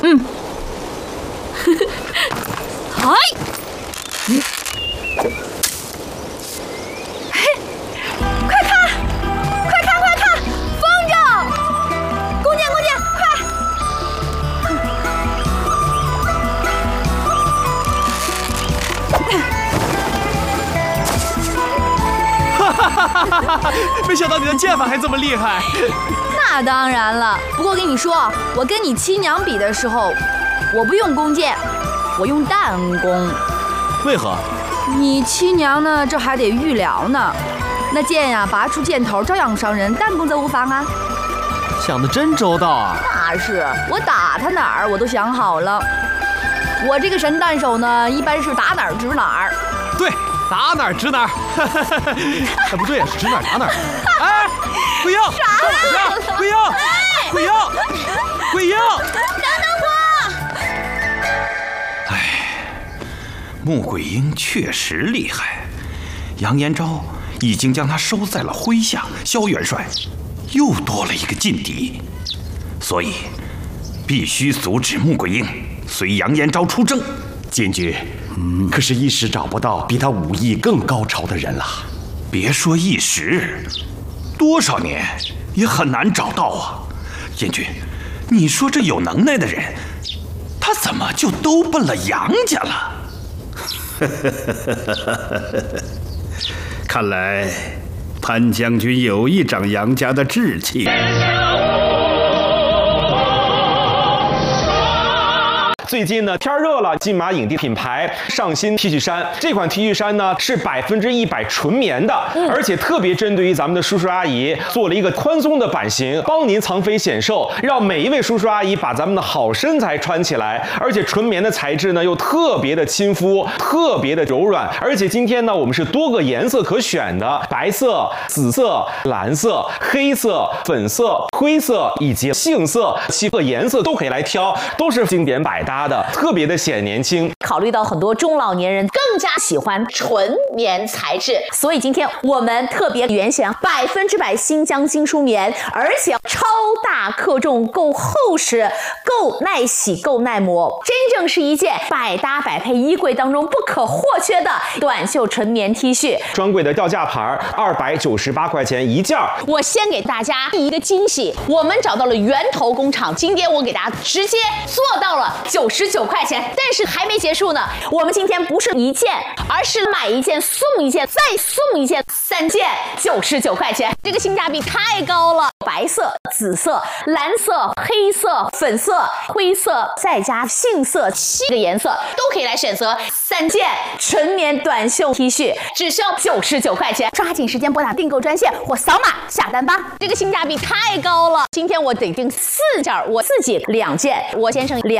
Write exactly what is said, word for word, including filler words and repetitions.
嗯。嗨。嗯。嘿，快看，快看，快看，风筝！姑娘，姑娘，快！ 哈哈哈哈哈！没想到你的剑法还这么厉害。 那当然了，不过跟你说，我跟你七娘比的时候，我不用弓箭，我用弹弓。 为何？ 你七娘呢？这还得预疗呢。那箭呀，拔出箭头照样伤人，弹弓则无妨啊。 想得真周到啊！ 那是，我打他哪儿我都想好了。我这个神弹手呢，一般是打哪儿指哪儿。 对，打哪儿指哪儿。哎，不对，是指哪儿打哪儿。哎，桂英， 啥？ 桂英，桂英，桂英， 等等我！ 哎，穆桂英确实厉害，杨延昭已经将他收在了麾下，萧元帅又多了一个劲敌，所以必须阻止穆桂英随杨延昭出征。 监军，嗯，可是一时找不到比他武艺更高超的人了。 别说一时，多少年也很难找到啊。监军，你说这有能耐的人，他怎么就都奔了杨家了？ 看来潘将军有意长杨家的志气。 最近呢，天热了，金马影帝品牌上新 T 恤衫，这款 T 恤衫呢是百分之一百纯棉的，嗯、而且特别针对于咱们的叔叔阿姨做了一个宽松的版型，帮您藏肥显瘦，让每一位叔叔阿姨把咱们的好身材穿起来。而且纯棉的材质呢又特别的亲肤，特别的柔软。而且今天呢，我们是多个颜色可选的，白色、紫色、蓝色、黑色、粉色、灰色以及杏色，七个颜色都可以来挑，都是经典百搭。的特别的显年轻， 考虑到很多中老年人更加喜欢纯棉材质，所以今天我们特别原选百分之百新疆精梳棉，而且超大克重，够厚实，够耐洗，够耐磨，真正是一件百搭百配衣柜当中不可或缺的短袖纯棉 T 恤。 专柜的掉价牌二百九十八块钱一件。 我先给大家一个惊喜，我们找到了源头工厂，今天我给大家直接做到了九十九块钱，但是还没结束呢。我们今天不是一件，而是买一件送一件，再送一件，三件九十九块钱，这个性价比太高了。白色、紫色、蓝色、黑色、粉色、灰色，再加杏色，七个颜色都可以来选择。三件纯棉短袖 T 恤，只剩九十九块钱，抓紧时间拨打订购专线或扫码下单吧。这个性价比太高了，今天我得订四件，我自己两件，我先生两。